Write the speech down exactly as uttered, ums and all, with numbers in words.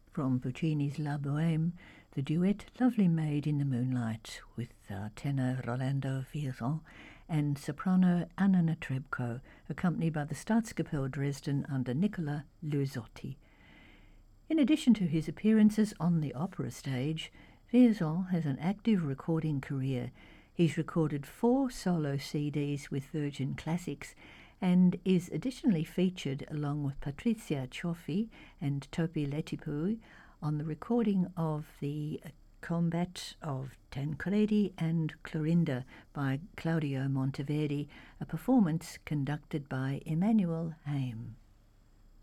From Puccini's La Bohème, the duet Lovely Maid in the Moonlight with uh, tenor Rolando Villazon and soprano Anna Netrebko, accompanied by the Staatskapelle Dresden under Nicola Luisotti. In addition to his appearances on the opera stage, Villazon has an active recording career. He's recorded four solo C Ds with Virgin Classics and is additionally featured along with Patrizia Cioffi and Topi Letipui on the recording of the Combat of Tancredi and Clorinda by Claudio Monteverdi, a performance conducted by Emanuel Haim.